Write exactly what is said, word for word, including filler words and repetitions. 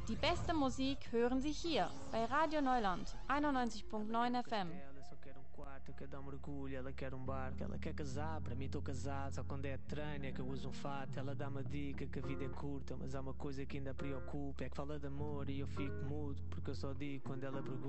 Die beste Musik hören Sie hier bei Radio Neuland einundneunzig Komma neun F M. Ela só quer um quarto, quer dar um mergulho. Ela quer um barco, ela quer casar. Para mim estou casado, só quando é treino é que eu uso um fato. Ela dá-me a dica que a vida é curta, mas há uma coisa que ainda preocupa. É que fala de amor e eu fico mudo, porque eu só digo quando ela pergunta.